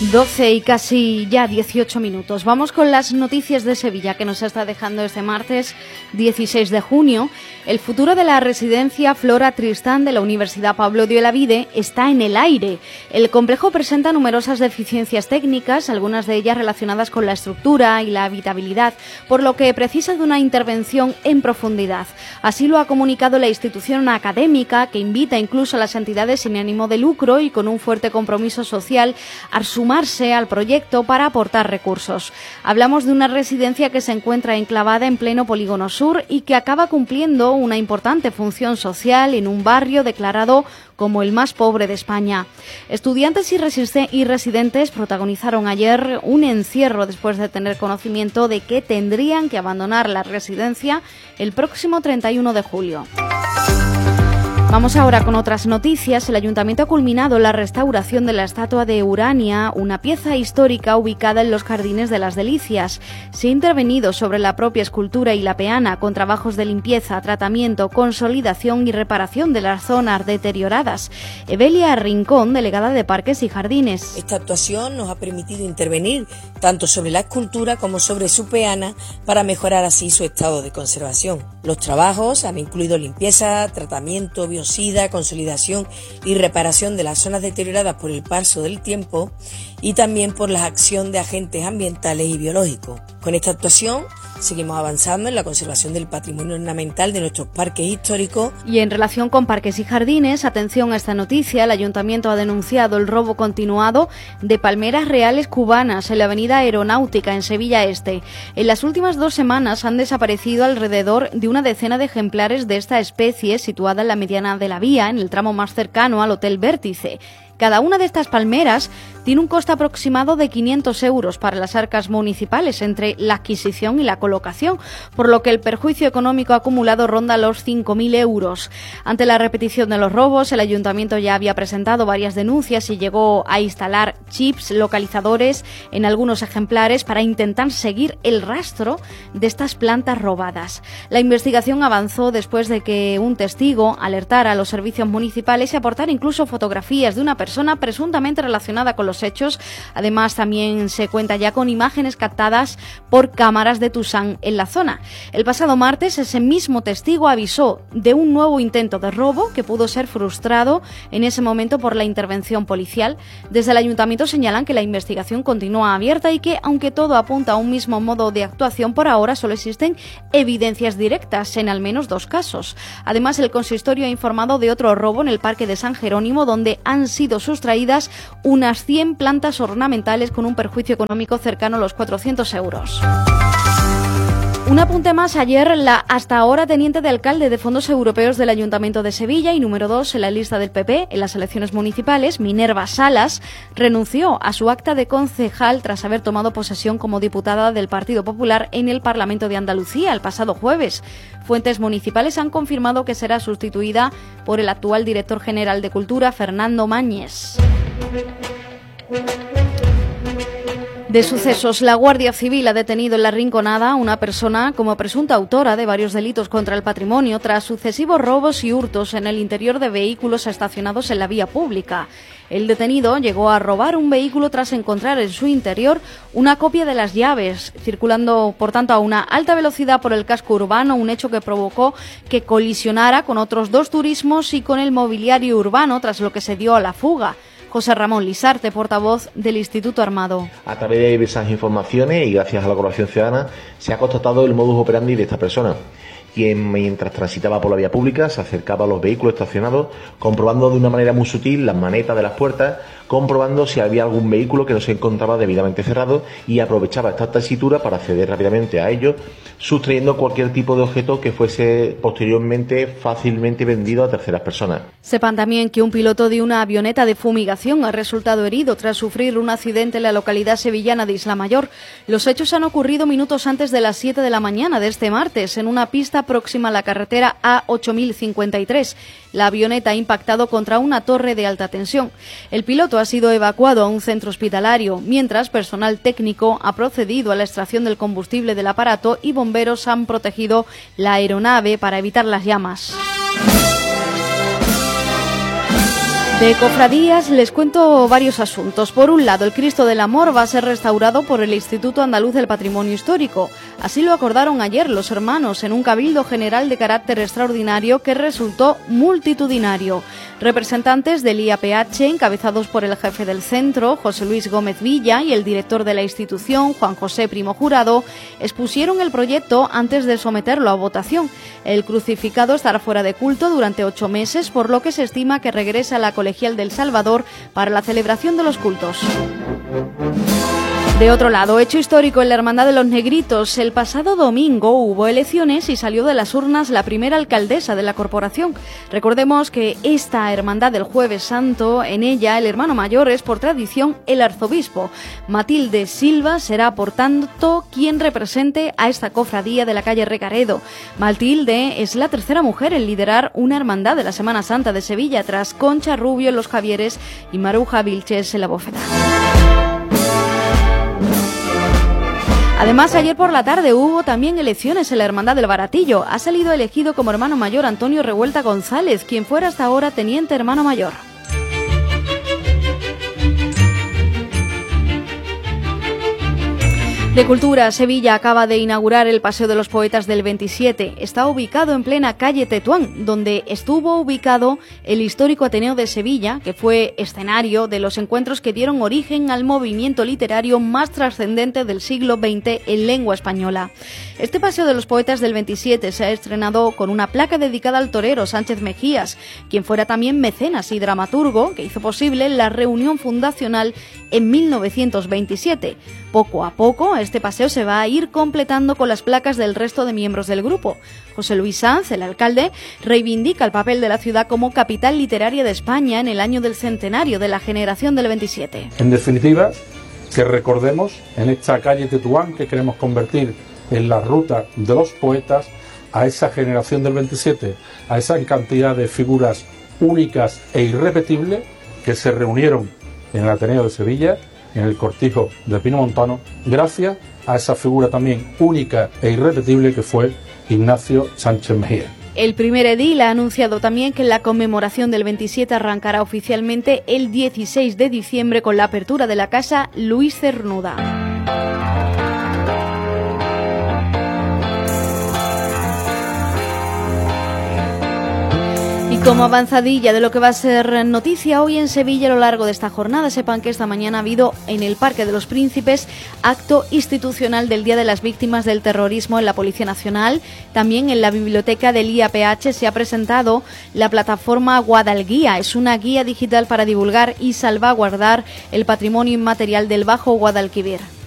12 y casi ya 18 minutos. Vamos con las noticias de Sevilla que nos está dejando este martes 16 de junio. El futuro de la residencia Flora Tristán de la Universidad Pablo de Olavide está en el aire. El complejo presenta numerosas deficiencias técnicas, algunas de ellas relacionadas con la estructura y la habitabilidad, por lo que precisa de una intervención en profundidad. Así lo ha comunicado la institución académica, que invita incluso a las entidades sin ánimo de lucro y con un fuerte compromiso social a sumarse al proyecto para aportar recursos. Hablamos de una residencia que se encuentra enclavada en pleno Polígono Sur y que acaba cumpliendo una importante función social en un barrio declarado como el más pobre de España. Estudiantes y residentes protagonizaron ayer un encierro después de tener conocimiento de que tendrían que abandonar la residencia el próximo 31 de julio. Vamos ahora con otras noticias. El Ayuntamiento ha culminado la restauración de la estatua de Urania, una pieza histórica ubicada en los Jardines de las Delicias. Se ha intervenido sobre la propia escultura y la peana con trabajos de limpieza, tratamiento, consolidación y reparación de las zonas deterioradas. Evelia Rincón, delegada de Parques y Jardines. Esta actuación nos ha permitido intervenir tanto sobre la escultura como sobre su peana para mejorar así su estado de conservación. Los trabajos han incluido limpieza, tratamiento, biocida, consolidación y reparación de las zonas deterioradas por el paso del tiempo y también por la acción de agentes ambientales y biológicos. Con esta actuación seguimos avanzando en la conservación del patrimonio ornamental de nuestros parques históricos. Y en relación con Parques y Jardines, atención a esta noticia, el Ayuntamiento ha denunciado el robo continuado de palmeras reales cubanas en la avenida Aeronáutica en Sevilla Este. En las últimas 2 semanas han desaparecido alrededor de una decena de ejemplares de esta especie situada en la mediana de la vía, en el tramo más cercano al Hotel Vértice. Cada una de estas palmeras tiene un coste aproximado de 500 euros para las arcas municipales entre la adquisición y la colocación, por lo que el perjuicio económico acumulado ronda los 5.000 euros. Ante la repetición de los robos, el Ayuntamiento ya había presentado varias denuncias y llegó a instalar chips localizadores en algunos ejemplares para intentar seguir el rastro de estas plantas robadas. La investigación avanzó después de que un testigo alertara a los servicios municipales y aportara incluso fotografías de una persona presuntamente relacionada con los hechos. Además, también se cuenta ya con imágenes captadas por cámaras de Tusán en la zona. El pasado martes, ese mismo testigo avisó de un nuevo intento de robo que pudo ser frustrado en ese momento por la intervención policial. Desde el Ayuntamiento señalan que la investigación continúa abierta y que, aunque todo apunta a un mismo modo de actuación, por ahora solo existen evidencias directas en al menos 2 casos. Además, el consistorio ha informado de otro robo en el Parque de San Jerónimo, donde han sido sustraídas unas 100 plantas ornamentales con un perjuicio económico cercano a los 400 euros. Un apunte más: ayer la hasta ahora teniente de alcalde de fondos europeos del Ayuntamiento de Sevilla y número 2 en la lista del PP en las elecciones municipales, Minerva Salas, renunció a su acta de concejal tras haber tomado posesión como diputada del Partido Popular en el Parlamento de Andalucía el pasado jueves. Fuentes municipales han confirmado que será sustituida por el actual director general de Cultura, Fernando Mañez. De sucesos, la Guardia Civil ha detenido en La Rinconada a una persona como presunta autora de varios delitos contra el patrimonio tras sucesivos robos y hurtos en el interior de vehículos estacionados en la vía pública. El detenido llegó a robar un vehículo tras encontrar en su interior una copia de las llaves, circulando por tanto a una alta velocidad por el casco urbano, un hecho que provocó que colisionara con otros 2 turismos y con el mobiliario urbano, tras lo que se dio a la fuga. José Ramón Lisarte, portavoz del Instituto Armado. A través de diversas informaciones y gracias a la colaboración ciudadana se ha constatado el modus operandi de esta persona, quien mientras transitaba por la vía pública se acercaba a los vehículos estacionados, comprobando de una manera muy sutil las manetas de las puertas, comprobando si había algún vehículo que no se encontraba debidamente cerrado y aprovechaba esta tesitura para acceder rápidamente a ellos, sustrayendo cualquier tipo de objeto que fuese posteriormente fácilmente vendido a terceras personas. Sepan también que un piloto de una avioneta de fumigación ha resultado herido tras sufrir un accidente en la localidad sevillana de Isla Mayor. Los hechos han ocurrido minutos antes de las 7 de la mañana de este martes en una pista próxima a la carretera A8053. La avioneta ha impactado contra una torre de alta tensión. El piloto ha sido evacuado a un centro hospitalario, mientras personal técnico ha procedido a la extracción del combustible del aparato y bomberos han protegido la aeronave para evitar las llamas. De cofradías les cuento varios asuntos. Por un lado, el Cristo del Amor va a ser restaurado por el Instituto Andaluz del Patrimonio Histórico. Así lo acordaron ayer los hermanos en un cabildo general de carácter extraordinario que resultó multitudinario. Representantes del IAPH, encabezados por el jefe del centro, José Luis Gómez Villa, y el director de la institución, Juan José Primo Jurado, expusieron el proyecto antes de someterlo a votación. El crucificado estará fuera de culto durante 8 meses, por lo que se estima que regrese a la Colegial del Salvador para la celebración de los cultos. De otro lado, hecho histórico en la Hermandad de los Negritos. El pasado domingo hubo elecciones y salió de las urnas la primera alcaldesa de la corporación. Recordemos que esta hermandad del Jueves Santo, en ella el hermano mayor es por tradición el arzobispo. Matilde Silva será por tanto quien represente a esta cofradía de la calle Recaredo. Matilde es la tercera mujer en liderar una hermandad de la Semana Santa de Sevilla, tras Concha Rubio en los Javieres y Maruja Vilches en la Bóveda. Además, ayer por la tarde hubo también elecciones en la Hermandad del Baratillo. Ha salido elegido como hermano mayor Antonio Revuelta González, quien fuera hasta ahora teniente hermano mayor. De Cultura, Sevilla acaba de inaugurar el Paseo de los Poetas del 27. Está ubicado en plena calle Tetuán, donde estuvo ubicado el histórico Ateneo de Sevilla, que fue escenario de los encuentros que dieron origen al movimiento literario más trascendente del siglo XX en lengua española. Este Paseo de los Poetas del 27 se ha estrenado con una placa dedicada al torero Sánchez Mejías, quien fuera también mecenas y dramaturgo, que hizo posible la reunión fundacional en 1927. Poco a poco, este paseo se va a ir completando con las placas del resto de miembros del grupo. José Luis Sanz, el alcalde, reivindica el papel de la ciudad como capital literaria de España en el año del centenario de la generación del 27. En definitiva, que recordemos en esta calle Tetuán que queremos convertir en la ruta de los poetas a esa generación del 27, a esa cantidad de figuras únicas e irrepetibles que se reunieron en el Ateneo de Sevilla, en el cortijo de Pino Montano, gracias a esa figura también única e irrepetible que fue Ignacio Sánchez Mejía. El primer edil ha anunciado también que la conmemoración del 27 arrancará oficialmente el 16 de diciembre con la apertura de la Casa Luis Cernuda. Y como avanzadilla de lo que va a ser noticia hoy en Sevilla a lo largo de esta jornada, sepan que esta mañana ha habido en el Parque de los Príncipes acto institucional del Día de las Víctimas del Terrorismo en la Policía Nacional. También en la biblioteca del IAPH se ha presentado la plataforma Guadalguía. Es una guía digital para divulgar y salvaguardar el patrimonio inmaterial del Bajo Guadalquivir.